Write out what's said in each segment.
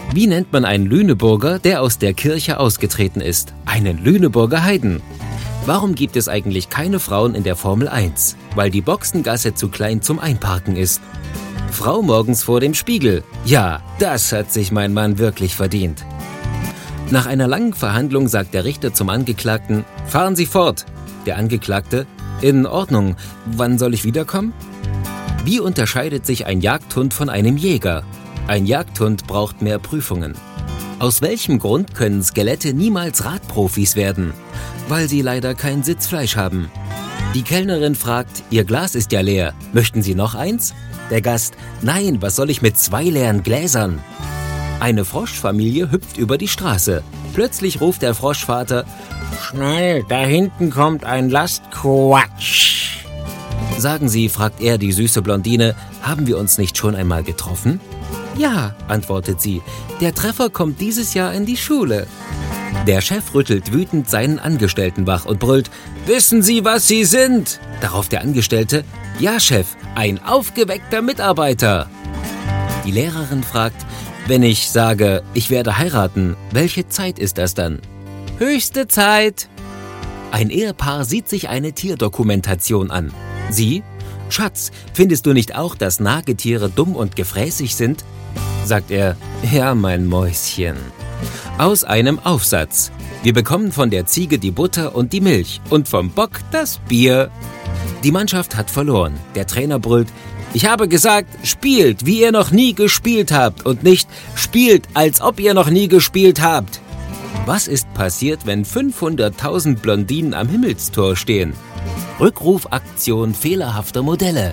Wie nennt man einen Lüneburger, der aus der Kirche ausgetreten ist? Einen Lüneburger Heiden. Warum gibt es eigentlich keine Frauen in der Formel 1? Weil die Boxengasse zu klein zum Einparken ist. Frau morgens vor dem Spiegel. Ja, das hat sich mein Mann wirklich verdient. Nach einer langen Verhandlung sagt der Richter zum Angeklagten: Fahren Sie fort. Der Angeklagte: In Ordnung. Wann soll ich wiederkommen? Wie unterscheidet sich ein Jagdhund von einem Jäger? Ein Jagdhund braucht mehr Prüfungen. Aus welchem Grund können Skelette niemals Radprofis werden? Weil sie leider kein Sitzfleisch haben. Die Kellnerin fragt: Ihr Glas ist ja leer. Möchten Sie noch eins? Der Gast: Nein, was soll ich mit 2 leeren Gläsern? Eine Froschfamilie hüpft über die Straße. Plötzlich ruft der Froschvater: Schnell, da hinten kommt ein Lastquatsch. Sagen Sie, fragt er die süße Blondine, haben wir uns nicht schon einmal getroffen? Ja, antwortet sie, der Treffer kommt dieses Jahr in die Schule. Der Chef rüttelt wütend seinen Angestellten wach und brüllt: Wissen Sie, was Sie sind? Darauf der Angestellte: Ja, Chef, ein aufgeweckter Mitarbeiter. Die Lehrerin fragt: Wenn ich sage, ich werde heiraten, welche Zeit ist das dann? Höchste Zeit. Ein Ehepaar sieht sich eine Tierdokumentation an. Sie: Schatz, findest du nicht auch, dass Nagetiere dumm und gefräßig sind? Sagt er: Ja, mein Mäuschen. Aus einem Aufsatz: Wir bekommen von der Ziege die Butter und die Milch und vom Bock das Bier. Die Mannschaft hat verloren. Der Trainer brüllt: Ich habe gesagt, spielt, wie ihr noch nie gespielt habt und nicht spielt, als ob ihr noch nie gespielt habt. Was ist passiert, wenn 500.000 Blondinen am Himmelstor stehen? Rückrufaktion fehlerhafter Modelle.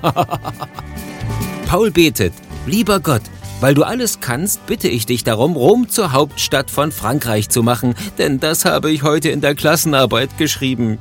Paul betet: Lieber Gott, weil du alles kannst, bitte ich dich darum, Rom zur Hauptstadt von Frankreich zu machen, denn das habe ich heute in der Klassenarbeit geschrieben.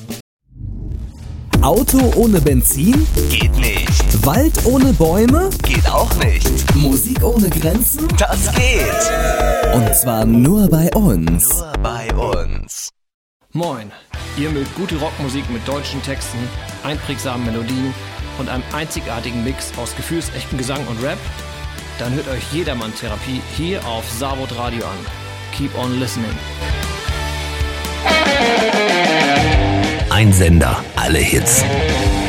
Auto ohne Benzin? Geht nicht. Wald ohne Bäume? Geht auch nicht. Musik ohne Grenzen? Das geht. Und zwar nur bei uns. Nur bei uns. Moin, ihr mögt gute Rockmusik mit deutschen Texten, einprägsamen Melodien und einem einzigartigen Mix aus gefühlsechtem Gesang und Rap? Dann hört euch Jedermann-Therapie hier auf Savod Radio an. Keep on listening. Ein Sender, alle Hits.